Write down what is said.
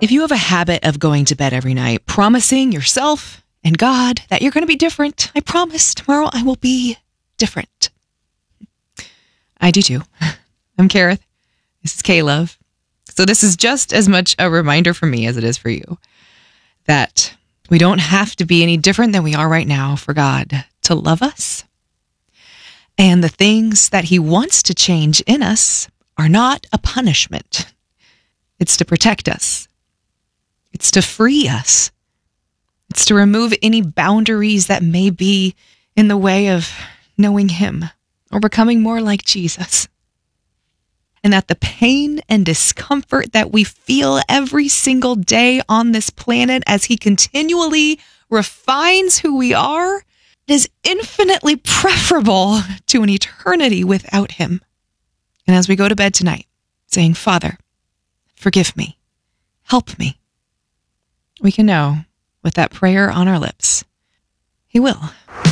If you have a habit of going to bed every night, promising yourself and God that you're going to be different, I promise tomorrow I will be different. I do too. I'm Kareth. This is K-Love. So this is just as much a reminder for me as it is for you that we don't have to be any different than we are right now for God to love us. And the things that he wants to change in us are not a punishment. It's to protect us. It's to free us. It's to remove any boundaries that may be in the way of knowing him or becoming more like Jesus. And that the pain and discomfort that we feel every single day on this planet as he continually refines who we are is infinitely preferable to an eternity without him. And as we go to bed tonight, saying, Father, forgive me, help me, we can know with that prayer on our lips, he will.